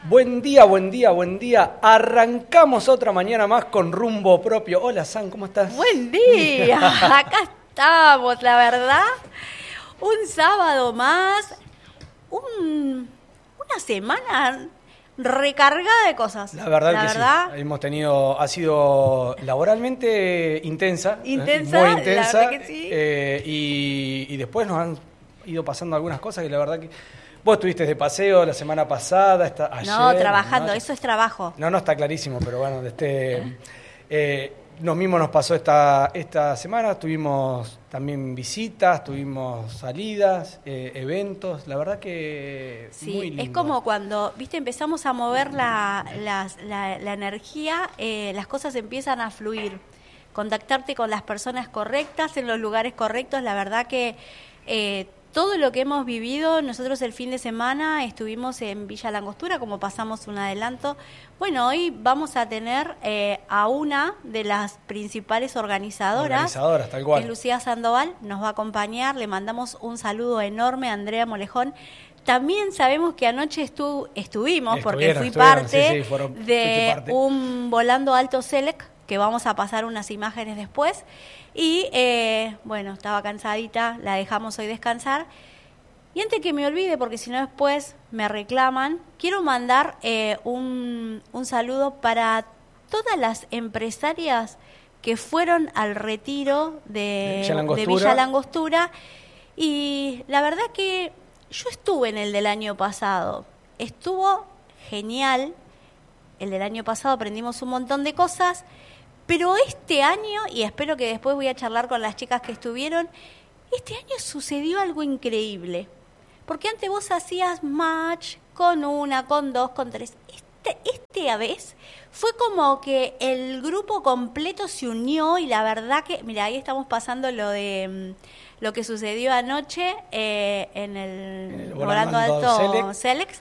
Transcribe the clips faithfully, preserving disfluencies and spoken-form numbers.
Buen día, buen día, buen día. Arrancamos otra mañana más con rumbo propio. Hola, San, ¿cómo estás? Buen día. Acá estamos, la verdad. Un sábado más. Un, una semana recargada de cosas. La verdad la que verdad, sí. Hemos tenido, ha sido laboralmente intensa. Intensa, muy intensa. la verdad que sí. Eh, y, y después nos han ido pasando algunas cosas que la verdad que... Vos estuviste de paseo la semana pasada, está, ayer... No, trabajando, ¿no? Eso es trabajo. No, no está clarísimo, pero bueno, este... Eh, lo mismo nos pasó esta, esta semana, tuvimos también visitas, tuvimos salidas, eh, eventos, la verdad que sí, muy lindo. Es como cuando, viste, empezamos a mover la, la, la, la energía, eh, las cosas empiezan a fluir. Contactarte con las personas correctas, en los lugares correctos, la verdad que eh, todo lo que hemos vivido, nosotros el fin de semana estuvimos en Villa Langostura, como pasamos un adelanto. Bueno, hoy vamos a tener eh, a una de las principales organizadoras, organizadoras tal cual. que es Lucía Sandoval, nos va a acompañar, le mandamos un saludo enorme a Andrea Molejón. También sabemos que anoche estu estuvimos, porque fui parte, sí, sí, fueron, de parte. un Volando Alto Select, que vamos a pasar unas imágenes después. Y eh, bueno, estaba cansadita, la dejamos hoy descansar. Y antes que me olvide, porque si no después me reclaman, quiero mandar eh, un, un saludo para todas las empresarias que fueron al retiro de, Villa Langostura. de Villa Langostura. Y la verdad que yo estuve en el del año pasado. Estuvo genial. El del año pasado aprendimos un montón de cosas. Pero este año, y espero que después voy a charlar con las chicas que estuvieron, este año sucedió algo increíble. Porque antes vos hacías match con una, con dos, con tres. Este, este vez fue como que el grupo completo se unió y la verdad que, mira, ahí estamos pasando lo de lo que sucedió anoche eh, en el, el Volando Alto Selex.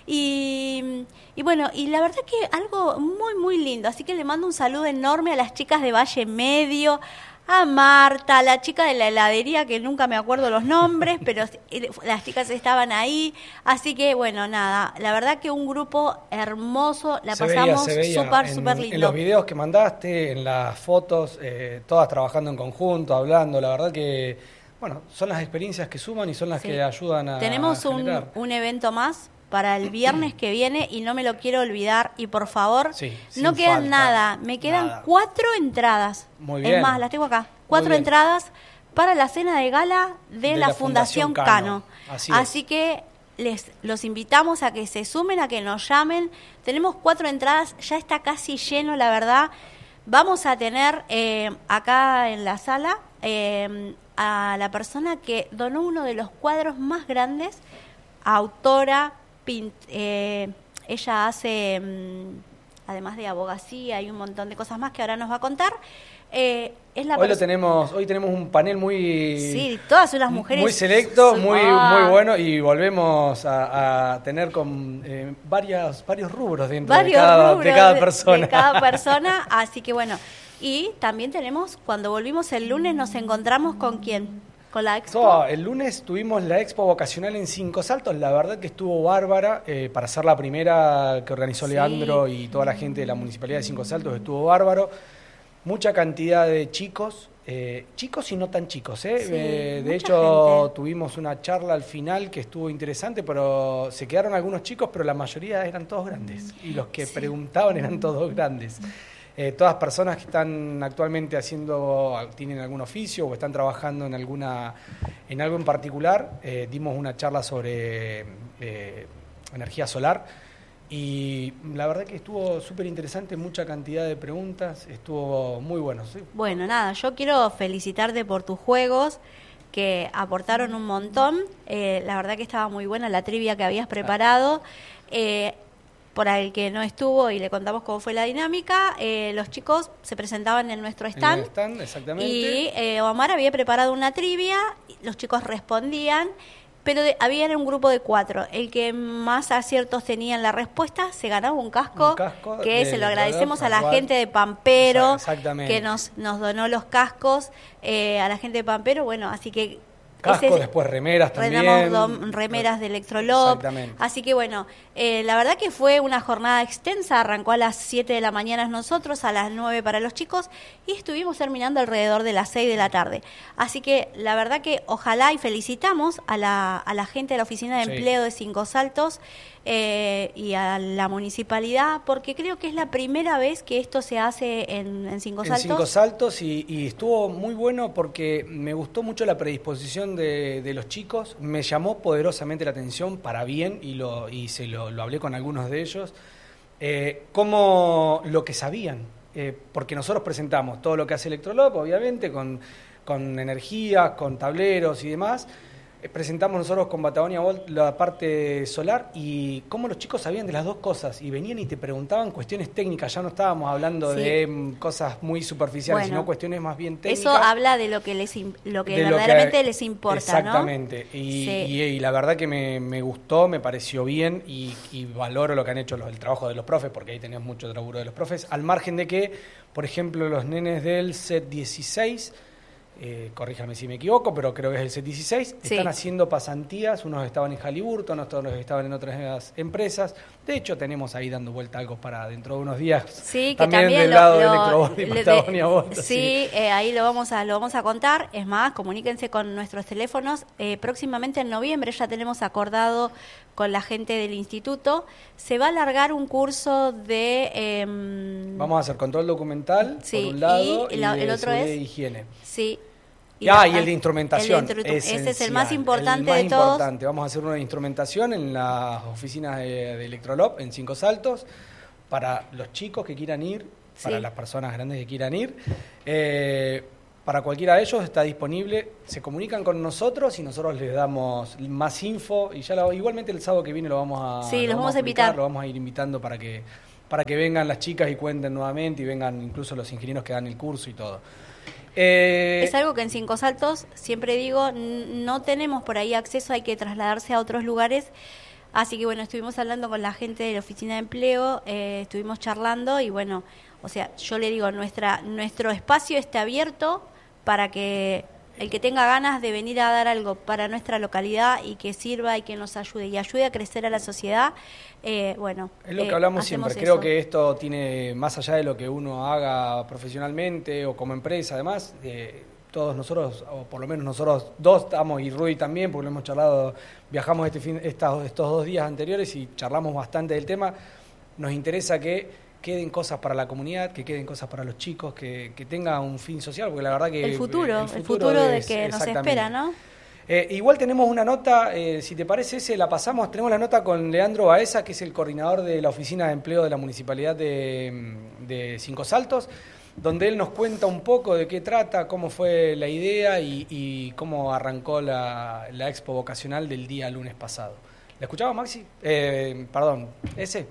Y, y bueno, y la verdad que algo muy, muy lindo. Así que le mando un saludo enorme a las chicas de Valle Medio, a Marta, a la chica de la heladería, que nunca me acuerdo los nombres, pero las chicas estaban ahí. Así que, bueno, nada, la verdad que un grupo hermoso, la se pasamos súper, súper súper lindo. En los videos que mandaste, en las fotos, eh, todas trabajando en conjunto, hablando, la verdad que, bueno, son las experiencias que suman y son las sí. que ayudan a Tenemos a generar. un, un evento más para el viernes que viene y no me lo quiero olvidar y por favor, sí, no quedan falta, nada, me quedan nada. cuatro entradas. Muy bien. Es más, las tengo acá. Cuatro entradas para la cena de gala de, de la, la Fundación, Fundación Cano. Cano. Así, Así que les los invitamos a que se sumen, a que nos llamen. Tenemos cuatro entradas, ya está casi lleno, la verdad. Vamos a tener eh, acá en la sala eh, a la persona que donó uno de los cuadros más grandes, autora, Pint, eh, ella hace, mmm, además de abogacía y un montón de cosas más que ahora nos va a contar. Eh, es la hoy lo tenemos, hoy tenemos un panel muy sí, todas unas mujeres muy selecto, son, muy ah, muy bueno y volvemos a, a tener con eh, varias varios rubros dentro varios de, cada, rubros de cada persona. De, de cada persona, así que bueno. Y también tenemos, cuando volvimos el lunes, nos encontramos con quién. Con la expo. So, el lunes tuvimos la expo vocacional en Cinco Saltos, la verdad que estuvo bárbara, eh, para ser la primera que organizó sí. Leandro y toda la gente de la Municipalidad de Cinco Saltos, estuvo bárbaro, mucha cantidad de chicos, eh, chicos y no tan chicos, ¿eh? Sí, eh, de hecho gente. Tuvimos una charla al final que estuvo interesante, pero se quedaron algunos chicos, pero la mayoría eran todos grandes, y los que sí. preguntaban eran todos grandes. Eh, todas personas que están actualmente haciendo, tienen algún oficio o están trabajando en alguna en algo en particular. Eh, dimos una charla sobre eh, energía solar y la verdad que estuvo súper interesante, mucha cantidad de preguntas, estuvo muy bueno. ¿Sí? Bueno, nada, yo quiero felicitarte por tus juegos que aportaron un montón. Eh, la verdad que estaba muy buena la trivia que habías preparado. Eh, Por el que no estuvo y le contamos cómo fue la dinámica, eh, los chicos se presentaban en nuestro stand. En el stand, exactamente. Y eh, Omar había preparado una trivia, los chicos respondían, pero de, había un grupo de cuatro. El que más aciertos tenía en la respuesta se ganaba un casco, un casco que de, se lo agradecemos de, a la cual, gente de Pampero, exactamente. que nos, nos donó los cascos, eh, a la gente de Pampero. Bueno, así que Cascos, Ese, después remeras también. Remeras, remeras de Electrolop. Así que bueno, eh, la verdad que fue una jornada extensa. Arrancó a las siete de la mañana nosotros, a las nueve para los chicos, y estuvimos terminando alrededor de las seis de la tarde. Así que la verdad que ojalá, y felicitamos a la, a la gente de la Oficina de Empleo sí. de Cinco Saltos eh, y a la municipalidad, porque creo que es la primera vez que esto se hace en, en Cinco Saltos. En Cinco Saltos, y, y estuvo muy bueno porque me gustó mucho la predisposición De, de los chicos, me llamó poderosamente la atención para bien, y lo y se lo, lo hablé con algunos de ellos, eh, como lo que sabían, eh, porque nosotros presentamos todo lo que hace Electrolop, obviamente, con, con energías, con tableros y demás. Eh, presentamos nosotros con Patagonia Volt la parte solar, y cómo los chicos sabían de las dos cosas, y venían y te preguntaban cuestiones técnicas. Ya no estábamos hablando sí. de um, cosas muy superficiales, bueno, sino cuestiones más bien técnicas. Eso habla de lo que les lo que verdaderamente lo que, les importa, exactamente, ¿no? y, sí. y, y la verdad que me, me gustó, me pareció bien, y, y valoro lo que han hecho los, el trabajo de los profes, porque ahí tenemos mucho laburo de los profes, al margen de que, por ejemplo, los nenes del C E T dieciséis, Eh, corríjame si me equivoco, pero creo que es el C E T dieciséis, sí. están haciendo pasantías, unos estaban en Halliburton, otros estaban en otras empresas. De hecho, tenemos ahí dando vuelta algo para dentro de unos días. Sí, que también, también del lo, lado lo, de Electrobot y Patagonia Volt. Sí, sí. Eh, ahí lo vamos a lo vamos a contar. Es más, comuníquense con nuestros teléfonos. Eh, próximamente en noviembre ya tenemos acordado con la gente del instituto. Se va a alargar un curso de... Eh, vamos a hacer control documental, sí, por un lado, y, y la, de el otro seguridad es, e higiene. Sí. Y, ah, y el de instrumentación. El de instru- ese es el más importante el más de importante. todos. Vamos a hacer una instrumentación en las oficinas de, de Electrolop, en Cinco Saltos, para los chicos que quieran ir, para sí. las personas grandes que quieran ir. Eh, para cualquiera de ellos está disponible. Se comunican con nosotros y nosotros les damos más info. Y ya lo, igualmente el sábado que viene lo vamos a, sí, lo los vamos vamos a invitar. Lo vamos a ir invitando para que, para que vengan las chicas y cuenten nuevamente, y vengan incluso los ingenieros que dan el curso y todo. Eh, es algo que en Cinco Saltos, siempre digo, no tenemos por ahí acceso, hay que trasladarse a otros lugares. Así que bueno, estuvimos hablando con la gente de la Oficina de Empleo, eh, estuvimos charlando, y bueno, o sea, yo le digo, nuestra nuestro espacio está abierto para que el que tenga ganas de venir a dar algo para nuestra localidad y que sirva y que nos ayude y ayude a crecer a la sociedad, eh, bueno. Es lo que eh, hablamos siempre. eso. Creo que esto tiene, más allá de lo que uno haga profesionalmente o como empresa, además, eh, todos nosotros, o por lo menos nosotros dos estamos, y Rudy también, porque lo hemos charlado, viajamos este fin, estos, estos dos días anteriores y charlamos bastante del tema. Nos interesa que queden cosas para la comunidad, que queden cosas para los chicos, que, que tenga un fin social, porque la verdad que... El futuro, el futuro, el futuro de es, que nos espera, ¿no? Eh, igual tenemos una nota, eh, si te parece, ese la pasamos, tenemos la nota con Leandro Baeza, que es el coordinador de la Oficina de Empleo de la Municipalidad de, de Cinco Saltos, donde él nos cuenta un poco de qué trata, cómo fue la idea y, y cómo arrancó la, la expo vocacional del día lunes pasado. ¿La escuchamos, Maxi? Eh, perdón, ¿ese?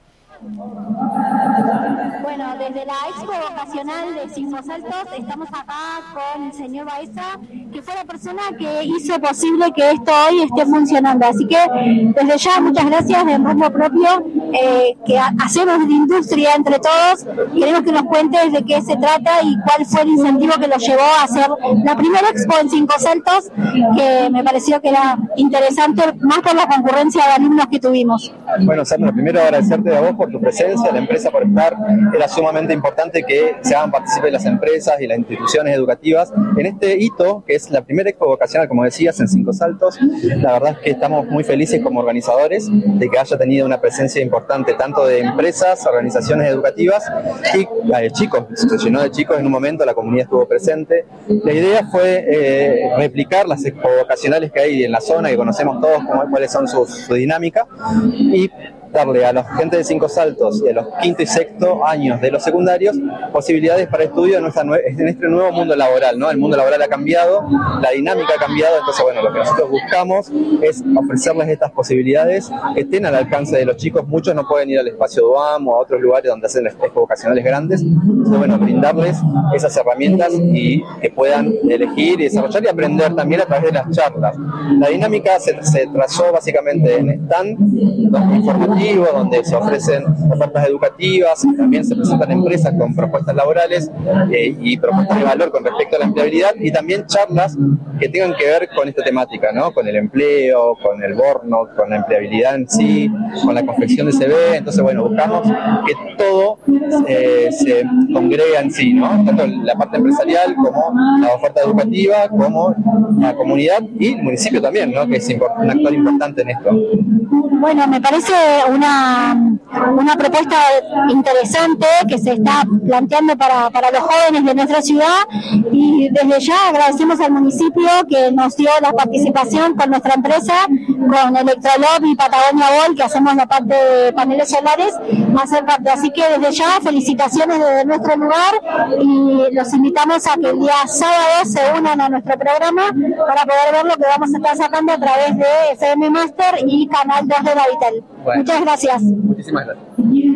Bueno, desde la Expo Vocacional de Cinco Saltos estamos acá con el señor Baeza, que fue la persona que hizo posible que esto hoy esté funcionando. Así que desde ya muchas gracias en rumbo propio, eh, que hacemos de industria entre todos. Queremos que nos cuentes de qué se trata y cuál fue el incentivo que los llevó a hacer la primera Expo en Cinco Saltos, que me pareció que era interesante, más por la concurrencia de alumnos que tuvimos. Bueno, Sandra, primero agradecerte a vos por tu presencia, a la empresa por estar. Era sumamente importante que se hagan partícipes las empresas y las instituciones educativas en este hito, que es la primera expo vocacional, como decías, en Cinco Saltos. La verdad es que estamos muy felices como organizadores de que haya tenido una presencia importante tanto de empresas, organizaciones educativas y de chicos. Se llenó de chicos en un momento, la comunidad estuvo presente. La idea fue eh, replicar las expo vocacionales que hay en la zona, que conocemos todos cómo, cuáles son sus su dinámica, y darle a la gente de Cinco Saltos y a los quinto y sexto años de los secundarios posibilidades para estudio en, nuestra nue- en este nuevo mundo laboral, ¿no? El mundo laboral ha cambiado, la dinámica ha cambiado, entonces bueno, lo que nosotros buscamos es ofrecerles estas posibilidades que estén al alcance de los chicos. Muchos no pueden ir al espacio DUAM o a otros lugares donde hacen expo vocacionales grandes, entonces bueno, brindarles esas herramientas y que puedan elegir y desarrollar y aprender también a través de las charlas. La dinámica se, se trazó básicamente en stand informativos educativo, donde se ofrecen ofertas educativas, también se presentan empresas con propuestas laborales eh, y propuestas de valor con respecto a la empleabilidad, y también charlas que tengan que ver con esta temática, ¿no? Con el empleo, con el burnout, con la empleabilidad en sí, con la confección de C V. Entonces, bueno, buscamos que todo eh, se congrega en sí, ¿no? Tanto la parte empresarial como la oferta educativa, como la comunidad y el municipio también, ¿no? Que es un actor importante en esto. Bueno, me parece una, una propuesta interesante que se está planteando para, para los jóvenes de nuestra ciudad, y desde ya agradecemos al municipio que nos dio la participación con nuestra empresa, con Electrolab y Patagonia Bol, que hacemos la parte de paneles solares, hacer parte. Así que desde ya felicitaciones desde nuestro lugar, y los invitamos a que el día sábado se unan a nuestro programa para poder ver lo que vamos a estar sacando a través de F M Master y Canal dos de Navitel. Bueno, muchas gracias. Muchísimas gracias.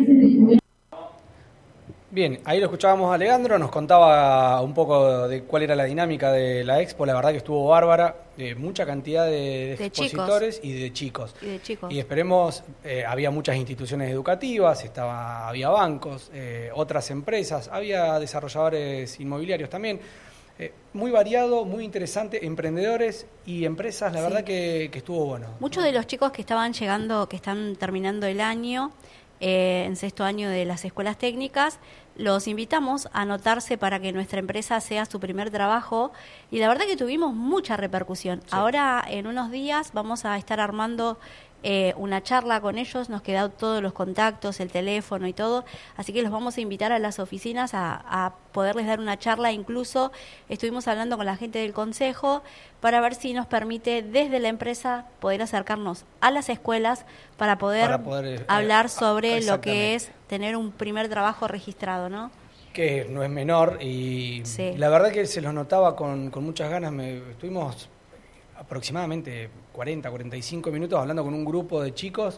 Bien, ahí lo escuchábamos a Alejandro, nos contaba un poco de cuál era la dinámica de la expo. La verdad que estuvo bárbara, de mucha cantidad de, de, de expositores chicos. y de chicos. Y de chicos. Y esperemos, eh, había muchas instituciones educativas, estaba, había bancos, eh, otras empresas, había desarrolladores inmobiliarios también. Eh, muy variado, muy interesante, emprendedores y empresas, la sí. verdad que, que estuvo bueno. Muchos de los chicos que estaban llegando, que están terminando el año, eh, en sexto año de las escuelas técnicas, los invitamos a anotarse para que nuestra empresa sea su primer trabajo, y la verdad que tuvimos mucha repercusión. Sí. Ahora, en unos días, vamos a estar armando Eh, una charla con ellos, nos quedan todos los contactos, el teléfono y todo, así que los vamos a invitar a las oficinas a, a poderles dar una charla. Incluso estuvimos hablando con la gente del consejo para ver si nos permite desde la empresa poder acercarnos a las escuelas para poder, para poder hablar eh, sobre lo que es tener un primer trabajo registrado, ¿no? Que no es menor, y sí. la verdad que se los notaba con, con muchas ganas. Me, estuvimos aproximadamente cuarenta, cuarenta y cinco minutos hablando con un grupo de chicos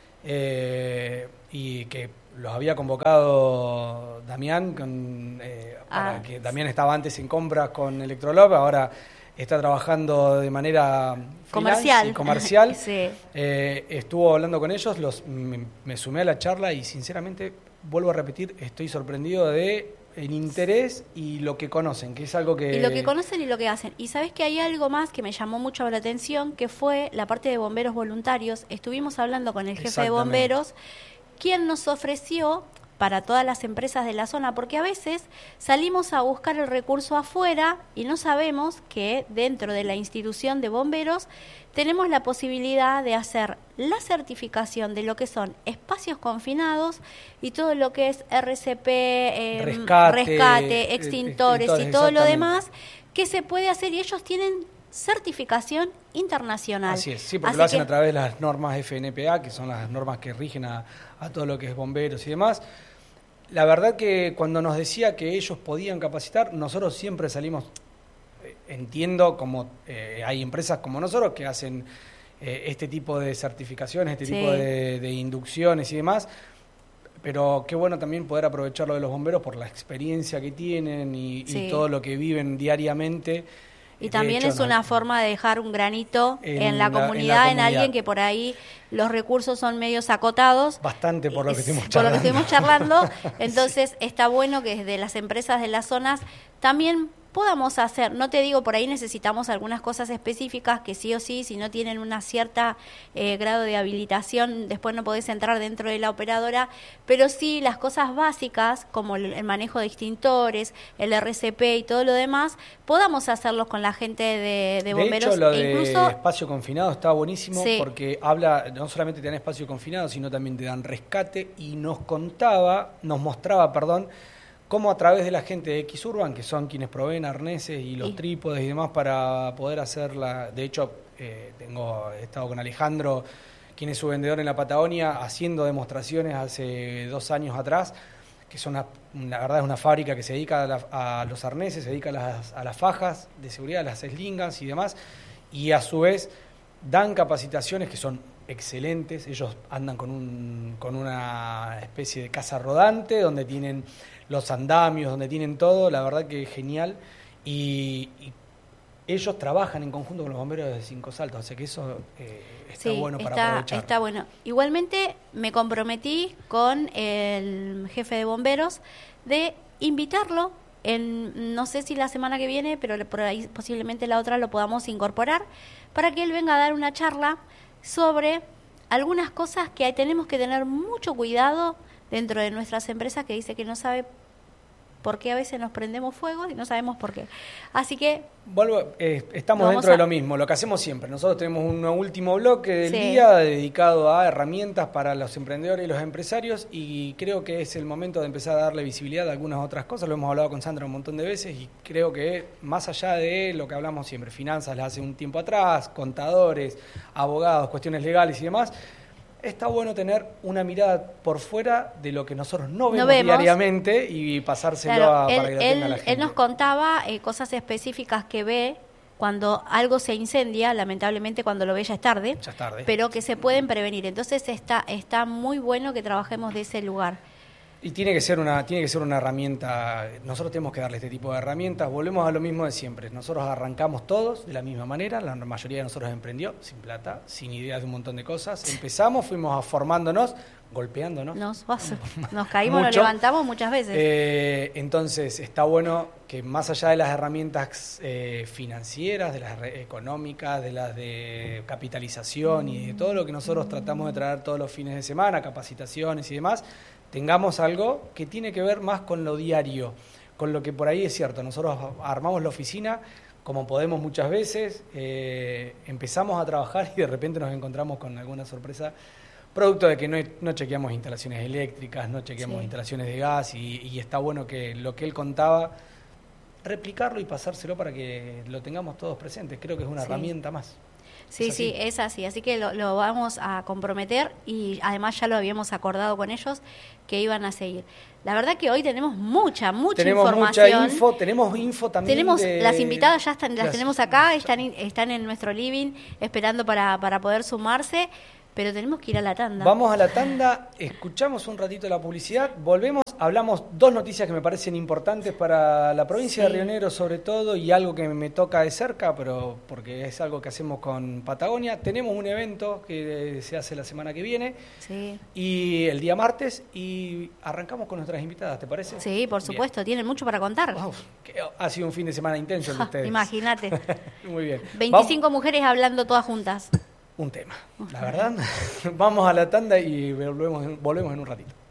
eh, y que los había convocado Damián, con, eh, para ah, que Damián estaba antes en compras con Electrolab, ahora está trabajando de manera comercial. Y comercial. sí. eh, estuvo hablando con ellos, los me, me sumé a la charla y sinceramente, vuelvo a repetir, estoy sorprendido de el interés y lo que conocen, que es algo que... Y lo que conocen y lo que hacen. Y sabes que hay algo más que me llamó mucho la atención, que fue la parte de bomberos voluntarios. Estuvimos hablando con el jefe de bomberos, quien nos ofreció para todas las empresas de la zona, porque a veces salimos a buscar el recurso afuera y no sabemos que dentro de la institución de bomberos tenemos la posibilidad de hacer la certificación de lo que son espacios confinados y todo lo que es R C P, eh, rescate, rescate, extintores, extintores y todo lo demás que se puede hacer, y ellos tienen certificación internacional. Así es, sí, porque Así lo hacen que, a través de las normas F N P A, que son las normas que rigen a, a todo lo que es bomberos y demás. La verdad que cuando nos decía que ellos podían capacitar, nosotros siempre salimos, eh, entiendo como eh, hay empresas como nosotros que hacen eh, este tipo de certificaciones, este sí. tipo de, de inducciones y demás, pero qué bueno también poder aprovecharlo de los bomberos por la experiencia que tienen y, sí. y todo lo que viven diariamente. Y también hecho, es una no, forma de dejar un granito en, en, la, comunidad, en la comunidad, en alguien que por ahí los recursos son medios acotados. Bastante por lo que estuvimos charlando. Por lo que estuvimos charlando. Entonces sí. está bueno que desde las empresas de las zonas también podamos hacer, no te digo, por ahí necesitamos algunas cosas específicas que sí o sí, si no tienen una cierta eh, grado de habilitación, después no podés entrar dentro de la operadora, pero sí las cosas básicas, como el, el manejo de extintores, el R C P y todo lo demás, podamos hacerlos con la gente de, de bomberos. De hecho, lo e de incluso, espacio confinado está buenísimo, sí. porque habla, no solamente te dan espacio confinado, sino también te dan rescate, y nos contaba, nos mostraba, perdón, cómo a través de la gente de X-Urban, que son quienes proveen arneses y los sí. trípodes y demás para poder hacerla. De hecho, eh, tengo he estado con Alejandro, quien es su vendedor en la Patagonia, haciendo demostraciones hace dos años atrás, que son una, la verdad es una fábrica que se dedica a, la, a los arneses, se dedica a las, a las fajas de seguridad, a las slingans y demás, y a su vez dan capacitaciones que son excelentes. Ellos andan con, un, con una especie de casa rodante donde tienen los andamios, donde tienen todo, la verdad que genial, y, y ellos trabajan en conjunto con los bomberos de Cinco Saltos, o sea que eso eh, está sí, bueno para está, aprovechar. Está bueno. Igualmente me comprometí con el jefe de bomberos de invitarlo, en, no sé si la semana que viene, pero por ahí posiblemente la otra lo podamos incorporar, para que él venga a dar una charla sobre algunas cosas que tenemos que tener mucho cuidado dentro de nuestras empresas, que dice que no sabe por qué a veces nos prendemos fuego y no sabemos por qué. Así que... Vuelvo, eh, estamos dentro a... de lo mismo, lo que hacemos siempre. Nosotros tenemos un último bloque del sí. día dedicado a herramientas para los emprendedores y los empresarios, y creo que es el momento de empezar a darle visibilidad a algunas otras cosas. Lo hemos hablado con Sandra un montón de veces y creo que más allá de lo que hablamos siempre, finanzas las hace un tiempo atrás, contadores, abogados, cuestiones legales y demás, está bueno tener una mirada por fuera de lo que nosotros no vemos, no vemos. diariamente y pasárselo claro, a, él, para que lo él, tenga la gente. Él nos contaba eh, cosas específicas que ve cuando algo se incendia, lamentablemente cuando lo ve ya es tarde, ya es tarde, pero que se pueden prevenir. Entonces está, está muy bueno que trabajemos de ese lugar. Y tiene que ser una tiene que ser una herramienta, nosotros tenemos que darle este tipo de herramientas, volvemos a lo mismo de siempre, nosotros arrancamos todos de la misma manera, la mayoría de nosotros emprendió sin plata, sin ideas de un montón de cosas, empezamos, fuimos formándonos, golpeándonos. Nos, nos caímos, nos levantamos muchas veces. Eh, entonces está bueno que más allá de las herramientas eh, financieras, de las económicas, de las de capitalización y de todo lo que nosotros tratamos de traer todos los fines de semana, capacitaciones y demás, tengamos algo que tiene que ver más con lo diario, con lo que por ahí es cierto. Nosotros armamos la oficina como podemos muchas veces, eh, empezamos a trabajar y de repente nos encontramos con alguna sorpresa, producto de que no, no chequeamos instalaciones eléctricas, no chequeamos sí. instalaciones de gas y, y está bueno que lo que él contaba, replicarlo y pasárselo para que lo tengamos todos presentes. Creo que es una sí. herramienta más. Sí, ¿Es sí, es así. Así que lo, lo vamos a comprometer y además ya lo habíamos acordado con ellos que iban a seguir. La verdad que hoy tenemos mucha, mucha tenemos información. Tenemos mucha info, tenemos info también. Tenemos de... las invitadas ya están, las, las tenemos acá, ya. están están en nuestro living esperando para, para poder sumarse, pero tenemos que ir a la tanda. Vamos a la tanda, escuchamos un ratito la publicidad, volvemos, hablamos dos noticias que me parecen importantes para la provincia sí. de Río Negro sobre todo y algo que me toca de cerca, pero porque es algo que hacemos con Patagonia. Tenemos un evento que se hace la semana que viene sí. y el día martes y arrancamos con nuestras invitadas, ¿te parece? Sí, por supuesto, bien. Tienen mucho para contar. Wow, que ha sido un fin de semana intenso el de ustedes. Imagínate. Muy bien. veinticinco Vamos. Mujeres hablando todas juntas. Un tema, la verdad. Vamos a la tanda y volvemos, volvemos en un ratito.